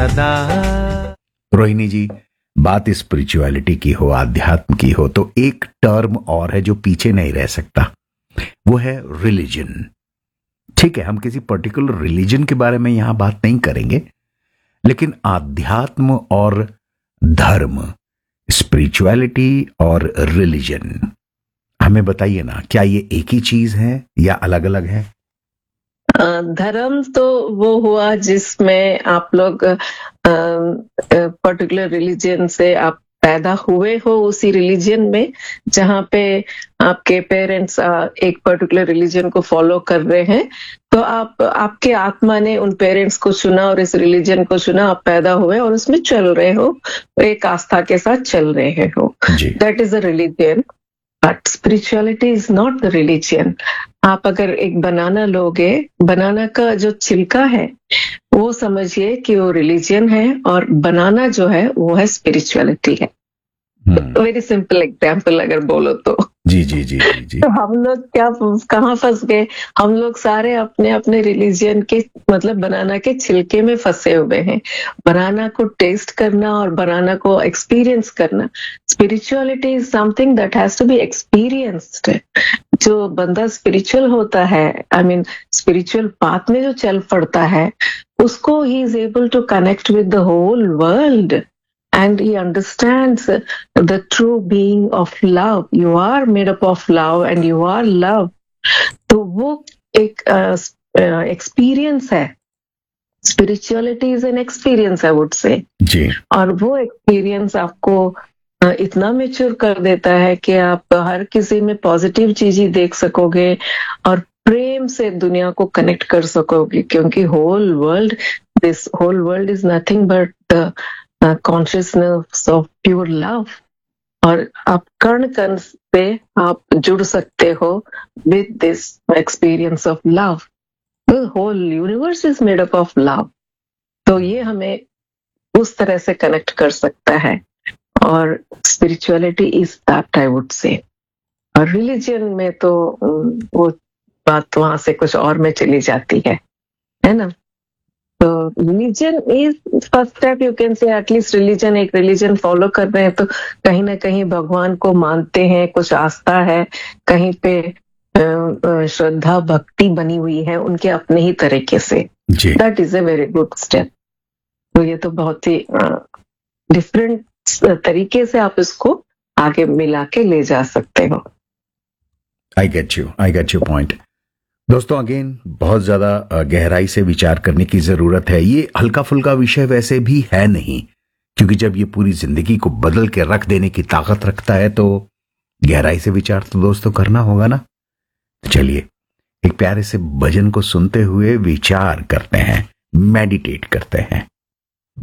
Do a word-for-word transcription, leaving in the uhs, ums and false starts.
सदा। रोहिणी जी, बात स्पिरिचुअलिटी की हो, आध्यात्म की हो, तो एक टर्म और है जो पीछे नहीं रह सकता, वो है रिलीजन। ठीक है, हम किसी पर्टिकुलर रिलीजन के बारे में यहां बात नहीं करेंगे, लेकिन आध्यात्म और धर्म, स्पिरिचुअलिटी और रिलीजन, हमें बताइए ना, क्या ये एक ही चीज है या अलग अलग है? धर्म तो वो हुआ जिसमें आप लोग पर्टिकुलर रिलीजन से आप पैदा हुए हो, उसी रिलीजन में जहाँ पे आपके पेरेंट्स एक पर्टिकुलर रिलीजन को फॉलो कर रहे हैं, तो आप आपके आत्मा ने उन पेरेंट्स को चुना और इस रिलीजन को चुना, आप पैदा हुए और उसमें चल रहे हो, एक आस्था के साथ चल रहे हो। That is a religion, but spirituality is not the religion. आप अगर एक बनाना लोगे, बनाना का जो छिलका है वो समझिए कि वो रिलीजन है, और बनाना जो है वो है स्पिरिचुअलिटी है। वेरी सिंपल एग्जाम्पल अगर बोलो तो। जी जी जी जी जी। तो हम लोग क्या कहाँ फंस गए? हम लोग सारे अपने अपने रिलीजन के, मतलब बनाना के छिलके में फंसे हुए हैं। बनाना को टेस्ट करना और बनाना को एक्सपीरियंस करना, spirituality is something that has to be experienced. जो बंदा स्पिरिचुअल होता है, आई मीन स्पिरिचुअल पाथ में जो चल पड़ता है, उसको he is able to connect with the whole world and he understands the true being of love. You are made up of love and you are love. तो वो एक experience uh, uh, है। Spirituality is an experience, I would say जी। और वो experience आपको uh, इतना mature कर देता है कि आप हर किसी में पॉजिटिव चीज ही देख सकोगे और प्रेम से दुनिया को कनेक्ट कर सकोगे, क्योंकि whole world this whole world is nothing but consciousness of pure love. और आप कण कण से आप जुड़ सकते हो with this experience of love. The whole universe is made up of love. तो ये हमें उस तरह से कनेक्ट कर सकता है, और spirituality is that, I would say. और रिलीजन में तो वो बात वहां से कुछ और में चली जाती है, है ना? तो religion is first step, you can say. At least religion, एक रिलीजन फॉलो कर रहे हैं तो कहीं ना कहीं भगवान को मानते हैं, कुछ आस्था है, कहीं पे श्रद्धा भक्ति बनी हुई है उनके अपने ही तरीके से। That is a very good step. तो ये तो बहुत ही डिफरेंट तरीके से आप इसको आगे मिला के ले जा सकते हो। I get you, I get you point. दोस्तों, अगेन बहुत ज्यादा गहराई से विचार करने की जरूरत है। ये हल्का फुल्का विषय वैसे भी है नहीं, क्योंकि जब ये पूरी जिंदगी को बदल के रख देने की ताकत रखता है तो गहराई से विचार तो दोस्तों करना होगा ना। तो चलिए एक प्यारे से भजन को सुनते हुए विचार करते हैं, मेडिटेट करते हैं।